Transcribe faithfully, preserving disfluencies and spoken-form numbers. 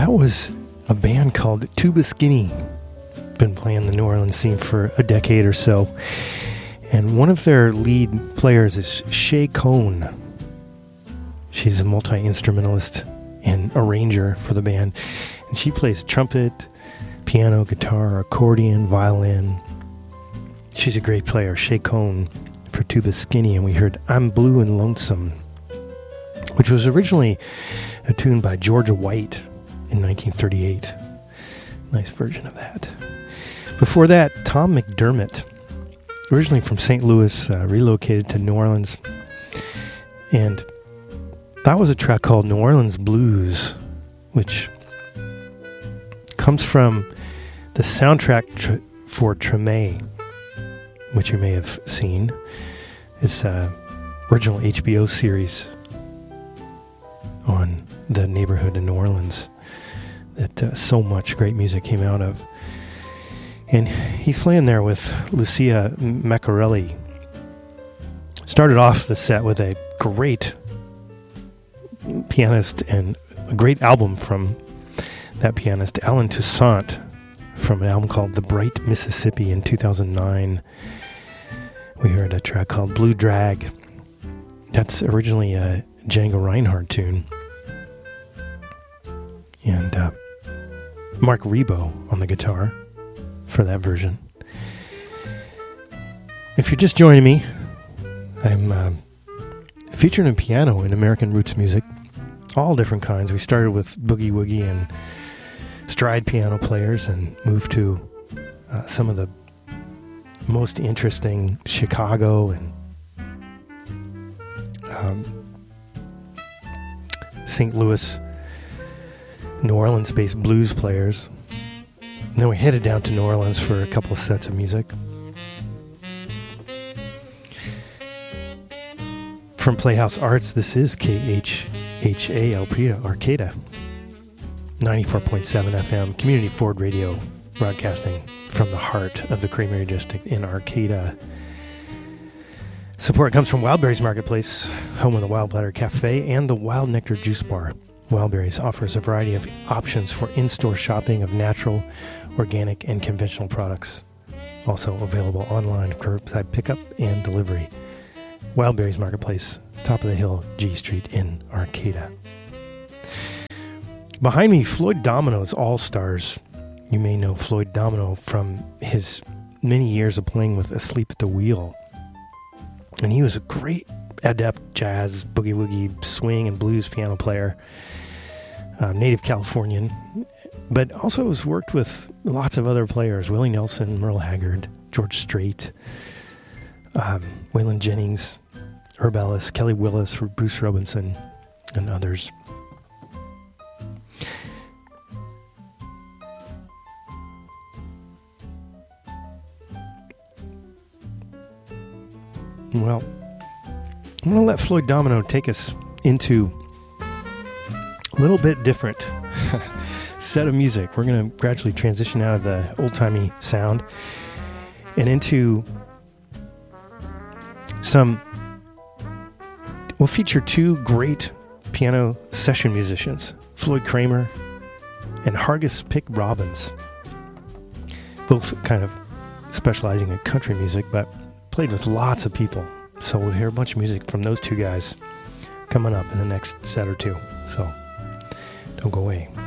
That was a band called Tuba Skinny. Been playing the New Orleans scene for a decade or so. And one of their lead players is Shay Cohn. She's a multi-instrumentalist and arranger for the band. And she plays trumpet, piano, guitar, accordion, violin. She's a great player, Shay Cohn, for Tuba Skinny. And we heard I'm Blue and Lonesome, which was originally a tune by Georgia White in nineteen thirty-eight. Nice version of that. Before that, Tom McDermott, originally from Saint Louis, uh, relocated to New Orleans. And that was a track called New Orleans Blues, which comes from the soundtrack tr- for Treme, which you may have seen. It's an original H B O series on the neighborhood in New Orleans that uh, so much great music came out of. And he's playing there with Lucia Maccarelli. Started off the set with a great pianist and a great album from that pianist, Alan Toussaint, from an album called The Bright Mississippi in two thousand nine. We heard a track called Blue Drag. That's originally a Django Reinhardt tune. And uh, Mark Rebo on the guitar for that version. If you're just joining me, I'm uh, featuring a piano in American roots music, all different kinds. We started with boogie woogie and stride piano players and moved to uh, some of the most interesting Chicago and um, Saint Louis, New Orleans-based blues players. And then we headed down to New Orleans for a couple of sets of music. From Playhouse Arts, this is K H H A L P, Arcata, ninety-four point seven F M, Community Ford Radio, broadcasting from the heart of the Creamery District in Arcata. Support comes from Wildberries Marketplace, home of the Wild Bladder Cafe and the Wild Nectar Juice Bar. Wildberries offers a variety of options for in-store shopping of natural, organic, and conventional products. Also available online, curbside pickup and delivery. Wildberries Marketplace, top of the hill, G Street in Arcata. Behind me, Floyd Domino's All-Stars. You may know Floyd Domino from his many years of playing with Asleep at the Wheel. And he was a great adept jazz, boogie-woogie, swing, and blues piano player. Uh, native Californian, but also has worked with lots of other players. Willie Nelson, Merle Haggard, George Strait, um, Waylon Jennings, Herb Ellis, Kelly Willis, Bruce Robinson, and others. Well, I'm going to let Floyd Domino take us into a little bit different set of music. We're going to gradually transition out of the old-timey sound and into some... We'll feature two great piano session musicians, Floyd Kramer and Hargis Pick Robbins, both kind of specializing in country music, but played with lots of people. So we'll hear a bunch of music from those two guys coming up in the next set or two. So don't go away.